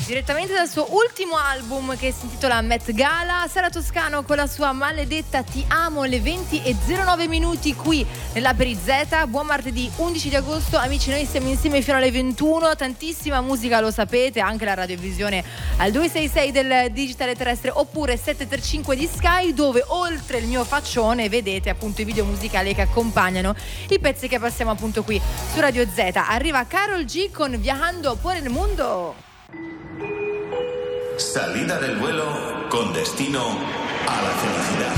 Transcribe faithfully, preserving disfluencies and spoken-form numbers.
Direttamente dal suo ultimo album che si intitola Met Gala, Sara Toscano con la sua maledetta Ti amo, alle venti e zero nove minuti qui nella Perizeta. Buon martedì undici di agosto, amici, noi siamo insieme fino alle ventuno, tantissima musica, lo sapete, anche la radiovisione al due sei sei del digitale terrestre oppure sette tre cinque di Sky, dove oltre il mio faccione vedete appunto i video musicali che accompagnano i pezzi che passiamo appunto qui su Radio Z. Arriva Karol G con Viajando por el Mundo. Salida del vuelo con destino a la felicidad.